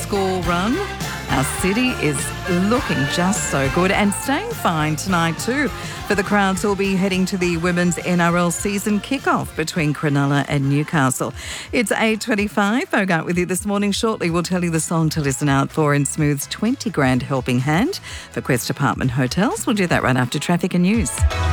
school run. Our city is looking just so good and staying fine tonight too for the crowds who will be heading to the Women's NRL season kickoff between Cronulla and Newcastle. It's 8:25. Bogart with you this morning. Shortly we'll tell you the song to listen out for in Smooth's 20 grand helping hand for Quest Apartment Hotels. We'll do that right after traffic and news.